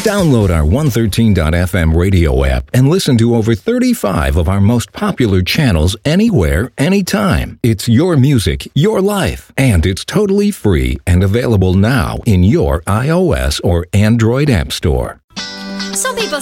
Download our 113.fm radio app and listen to over 35 of our most popular channels anywhere, anytime. It's your music, your life, and it's totally free and available now in your iOS or Android app store. Some people